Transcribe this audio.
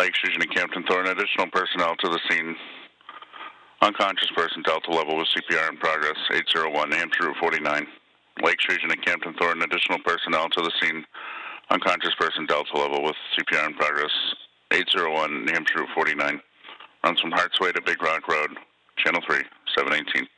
Lake Fusion and Campton Thorne. Additional personnel to the scene. Unconscious person, Delta level with CPR in progress. 801, New Hampshire Route 49. Lake Fusion and Campton Thorne. Additional personnel to the scene. Unconscious person, Delta level with CPR in progress. 801, New Hampshire Route 49. Runs from Hartsway to Big Rock Road. Channel 3, 718.